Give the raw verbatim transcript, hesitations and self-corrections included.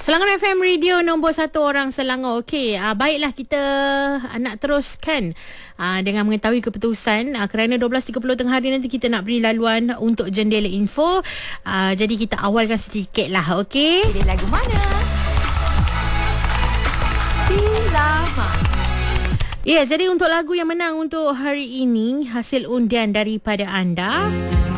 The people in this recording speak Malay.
Selangor F M Radio nombor satu orang Selangor. Okey, uh, baiklah kita uh, nak teruskan uh, dengan mengetahui keputusan uh, kerana dua belas tiga puluh tengah hari nanti kita nak beri laluan untuk jendela info. Uh, jadi kita awalkan sedikit lah, okey? Pilih lagu mana? Bila mana? Ya, jadi untuk lagu yang menang untuk hari ini, hasil undian daripada anda